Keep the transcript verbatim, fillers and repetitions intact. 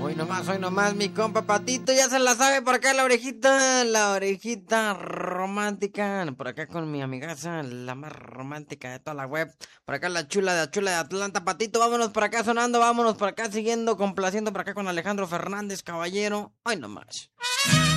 Hoy nomás, hoy nomás, mi compa Patito ya se la sabe por acá la orejita, la orejita romántica. Por acá con mi amigaza, la más romántica de toda la web. Por acá la chula de la chula de Atlanta, Patito. Vámonos por acá sonando, vámonos por acá siguiendo, complaciendo por acá con Alejandro Fernández, caballero. Hoy nomás.